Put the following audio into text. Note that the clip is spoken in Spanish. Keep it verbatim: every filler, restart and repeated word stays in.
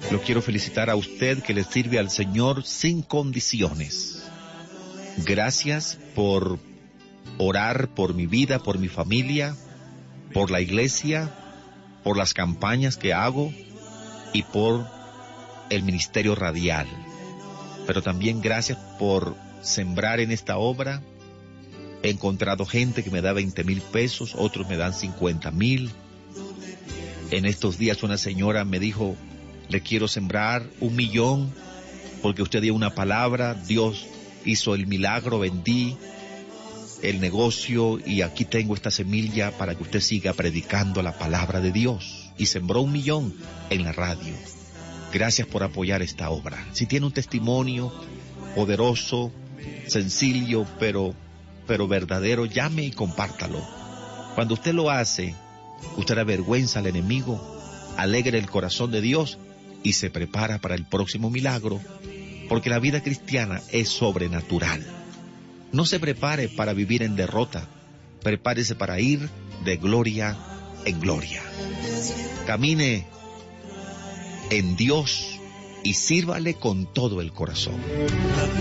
Lo quiero felicitar a usted que le sirve al Señor sin condiciones. Gracias por orar por mi vida, por mi familia, por la iglesia, por las campañas que hago y por el ministerio radial. Pero también gracias por sembrar en esta obra. He encontrado gente que me da veinte mil pesos, otros me dan cincuenta mil. En estos días una señora me dijo: le quiero sembrar un millón porque usted dio una palabra, Dios hizo el milagro, vendí el negocio y aquí tengo esta semilla para que usted siga predicando la palabra de Dios. Y sembró un millón en la radio. Gracias por apoyar esta obra. Si tiene un testimonio poderoso, sencillo, pero, pero verdadero, llame y compártalo. Cuando usted lo hace, usted avergüenza al enemigo, alegra el corazón de Dios y se prepara para el próximo milagro, porque la vida cristiana es sobrenatural. No se prepare para vivir en derrota, prepárese para ir de gloria en gloria. Camine en Dios y sírvale con todo el corazón.